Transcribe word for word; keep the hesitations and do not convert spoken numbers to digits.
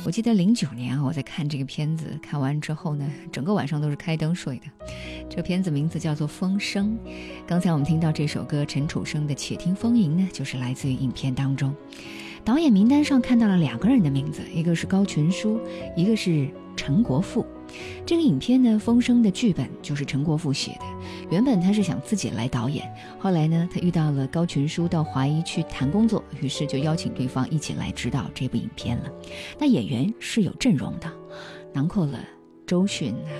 我记得零九年啊，我在看这个片子，看完之后呢，整个晚上都是开灯睡的。这个片子名字叫做《风声》，刚才我们听到这首歌陈楚生的《且听风吟》呢，就是来自于影片当中。导演名单上看到了两个人的名字，一个是高群书，一个是陈国富。这个影片呢，《风声》的剧本就是陈国富写的，原本他是想自己来导演，后来呢，他遇到了高群书到华谊去谈工作，于是就邀请对方一起来指导这部影片了。那演员是有阵容的，囊括了周迅、